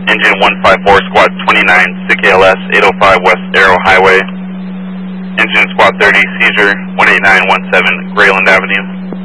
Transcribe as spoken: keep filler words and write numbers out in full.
Engine one five four, Squad twenty-nine, S I C A L S eight oh five West Arrow Highway. Engine Squad thirty, seizure one eight nine one seven, Grayland Avenue.